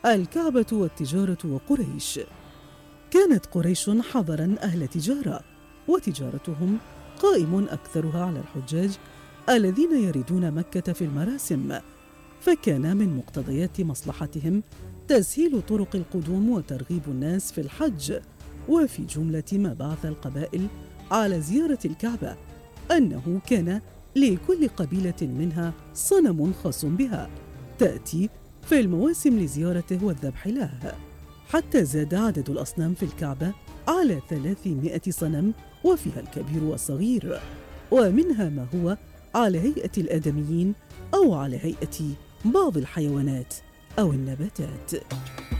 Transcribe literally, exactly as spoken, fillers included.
الكعبة والتجارة وقريش. كانت قريش حضراً أهل تجارة، وتجارتهم قائم أكثرها على الحجاج الذين يردون مكة في المراسم، فكان من مقتضيات مصلحتهم تسهيل طرق القدوم وترغيب الناس في الحج. وفي جملة ما بعث القبائل على زيارة الكعبة أنه كان لكل قبيلة منها صنم خاص بها تأتي في المواسم لزيارته والذبح له، حتى زاد عدد الأصنام في الكعبة على ثلاثمائة صنم، وفيها الكبير والصغير، ومنها ما هو على هيئة الآدميين أو على هيئة بعض الحيوانات أو النباتات.